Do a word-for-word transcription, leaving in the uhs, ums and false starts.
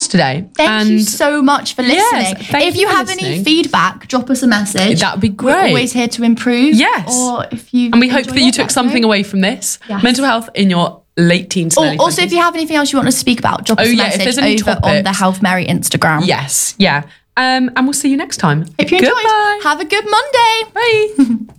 today. Thank and you so much for listening. Yes, thank if you you for have listening. any feedback, drop us a message. That'd be We're great. always here to improve. Yes. Or if you And we hope enjoy that you it, took that's something great. away from this. Yes. Mental health in your late teens and Or, early also, twenties. if you have anything else you want us to speak about, drop us Oh, a yeah, if message there's any over on the topics. Health Mary Instagram. Yes, yeah. Um, and we'll see you next time. If you Goodbye. enjoyed, have a good Monday. Bye.